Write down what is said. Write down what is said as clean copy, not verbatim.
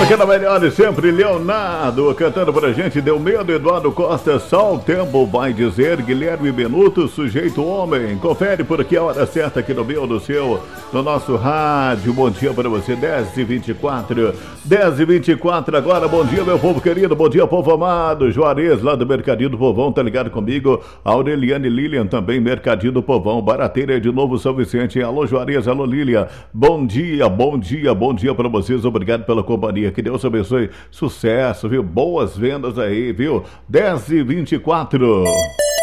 aqui na melhor e sempre, Leonardo cantando pra gente. Deu medo, Eduardo Costa. Só o tempo vai dizer. Guilherme Benuto, sujeito homem. Confere por aqui a hora certa aqui no meu, no seu, no nosso rádio. Bom dia pra você, 10h24. 10h24 agora. Bom dia, meu povo querido. Bom dia, povo amado. Juarez, lá do Mercadinho do Povão, tá ligado comigo? Aureliane Lilian também, Mercadinho do Povão. Barateira de Novo São Vicente. Alô, Juarez. Alô, Lilian. Bom dia, bom dia, bom dia pra vocês. Obrigado pela companhia. Que Deus abençoe. Sucesso, viu? Boas vendas aí, viu? 10h24.